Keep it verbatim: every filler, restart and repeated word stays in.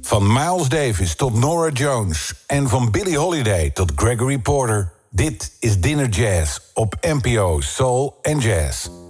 Van Miles Davis tot Norah Jones en van Billie Holiday tot Gregory Porter. Dit is Dinner Jazz op N P O Soul and Jazz.